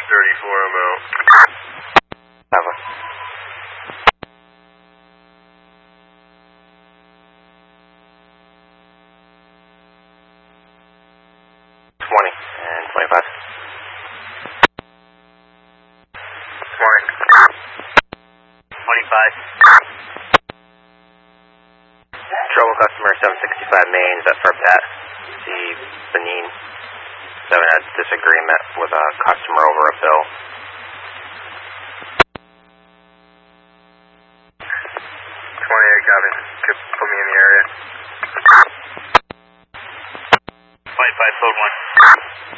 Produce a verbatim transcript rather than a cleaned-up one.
thirty-four, I'm out. Have a. twenty and twenty-five. twenty. twenty-five. Trouble customer seven sixty-five mains at Furpat. See Benin. seven had disagreement with a customer over a bill. twenty-eight, copy. Could put me in the area. twenty-five, code one.